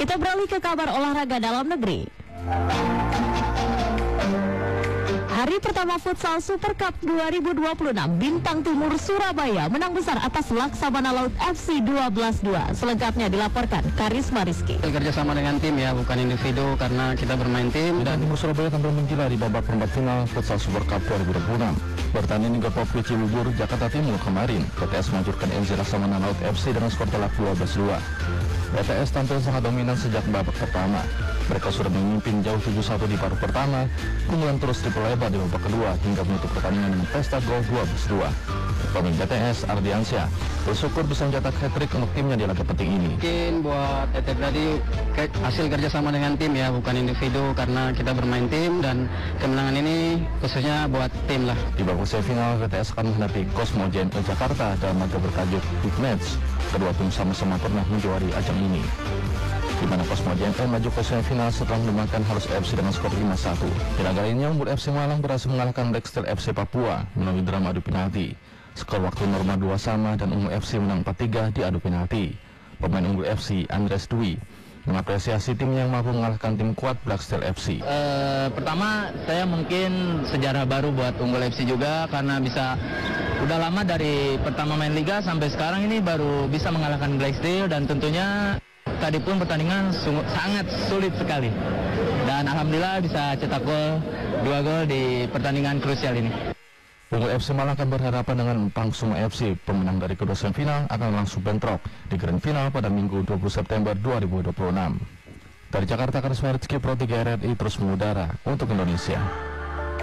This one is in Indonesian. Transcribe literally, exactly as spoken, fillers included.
Kita beralih ke kabar olahraga dalam negeri. Hari pertama futsal Super Cup dua ribu dua puluh enam, Bintang Timur Surabaya menang besar atas Laksamana Laut F C dua belas dua. Selengkapnya dilaporkan Karisma Rizky. Kerja sama dengan tim ya, bukan individu, karena kita bermain tim. Dan Timur Surabaya tampil menggila di babak perempat final futsal Super Cup dua ribu dua puluh enam. Bertanding di Gor P Cibubur, Jakarta Timur kemarin, P T S menghancurkan M Z Laksamana Laut F C dengan skor telak dua belas dua. P T S tampil sangat dominan sejak babak pertama. Mereka sudah memimpin jauh tujuh satu di paruh pertama, kemudian terus diperlebar di babak kedua hingga menutup pertandingan dengan pesta gol dua belas dua. Pemain P T S Ardiansyah bersyukur bisa mencetak hat-trick untuk timnya di laga penting ini. Mungkin buat T T tadi hasil kerjasama dengan tim ya, bukan individu, karena kita bermain tim dan kemenangan ini khususnya buat tim lah. Di babak semifinal, P T S akan menghadapi Cosmo J N E Jakarta dalam laga bertajuk Big Match. Kedua tim sama-sama pernah menjuari ajang ini, di mana Cosmo J N E maju ke semifinal setelah memenangkan Halus F C dengan skor lima satu. Di laga lainnya, Umbul F C Malang berhasil mengalahkan Black Steel F C Papua melalui drama adu penalti. Skor waktu normal dua sama dan Unggul F C menang empat tiga di adu penalti. Pemain Unggul F C Andres Dwi mengapresiasi tim yang mampu mengalahkan tim kuat Black Steel F C. Uh, pertama, saya mungkin sejarah baru buat Unggul F C juga, karena bisa udah lama dari pertama main liga sampai sekarang ini baru bisa mengalahkan Black Steel, dan tentunya tadi pun pertandingan sungguh, sangat sulit sekali. Dan alhamdulillah bisa cetak gol, dua gol di pertandingan krusial ini. Unggul F C Malang akan berhadapan dengan Pangsuma F C. Pemenang dari kedua semifinal akan langsung bentrok di grand final pada Minggu dua puluh September dua ribu dua puluh enam. Dari Jakarta, Karisma Rizky, Pro tiga R R I terus mengudara untuk Indonesia.